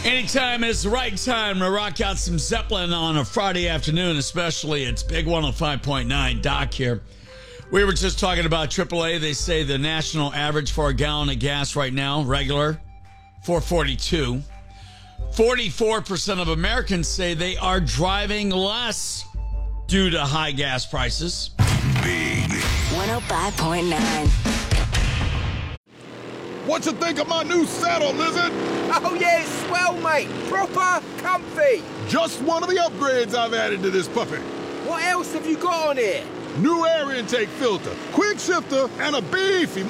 Anytime is the right time to rock out some Zeppelin on a Friday afternoon, especially. It's Big 105.9. Doc here. We were just talking about AAA. They say the national average for a gallon of gas right now, regular, $4.42. 44% of Americans say they are driving less due to high gas prices. Big 105.9. What you think of my new saddle, Lizard? Oh yeah, it's swell, mate. Proper comfy. Just one of the upgrades I've added to this puppy. What else have you got on here? New air intake filter, quick shifter, and a beefy